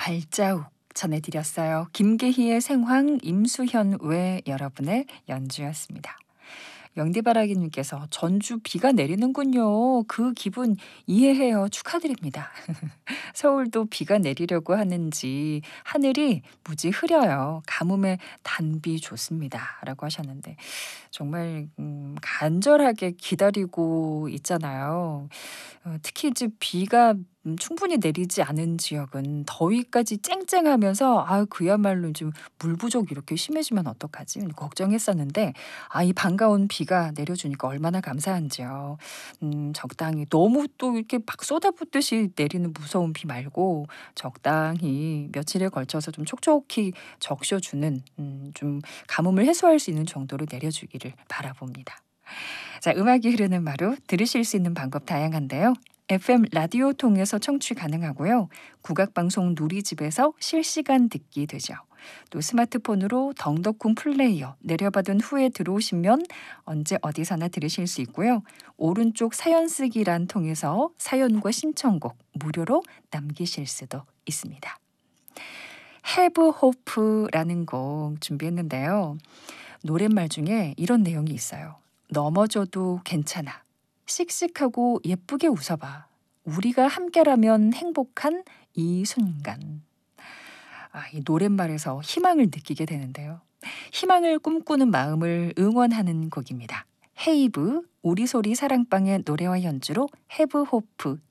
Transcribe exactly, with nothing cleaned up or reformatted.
발자국 전해드렸어요. 김계희의 생황, 임수현 외 여러분의 연주였습니다. 영디바라기님께서 전주 비가 내리는군요. 그 기분 이해해요. 축하드립니다. 서울도 비가 내리려고 하는지 하늘이 무지 흐려요. 가뭄에 단비 좋습니다. 라고 하셨는데 정말 음, 간절하게 기다리고 있잖아요. 어, 특히 이제 비가 음, 충분히 내리지 않은 지역은 더위까지 쨍쨍하면서 아 그야말로 좀 물 부족 이렇게 심해지면 어떡하지 걱정했었는데 아 이 반가운 비가 내려주니까 얼마나 감사한지요. 음, 적당히 너무 또 이렇게 막 쏟아붓듯이 내리는 무서운 비 말고 적당히 며칠에 걸쳐서 좀 촉촉히 적셔주는 음, 좀 가뭄을 해소할 수 있는 정도로 내려주기를 바라봅니다. 자, 음악이 흐르는 마루 들으실 수 있는 방법 다양한데요. 에프엠 라디오 통해서 청취 가능하고요. 국악방송 누리집에서 실시간 듣기 되죠. 또 스마트폰으로 덩덕궁 플레이어 내려받은 후에 들어오시면 언제 어디서나 들으실 수 있고요. 오른쪽 사연 쓰기란 통해서 사연과 신청곡 무료로 남기실 수도 있습니다. Have Hope라는 곡 준비했는데요. 노랫말 중에 이런 내용이 있어요. 넘어져도 괜찮아. 씩씩하고 예쁘게 웃어봐. 우리가 함께라면 행복한 이 순간. 아, 이 노랫말에서 희망을 느끼게 되는데요. 희망을 꿈꾸는 마음을 응원하는 곡입니다. 헤이브, 우리소리 사랑방의 노래와 연주로 Have Hope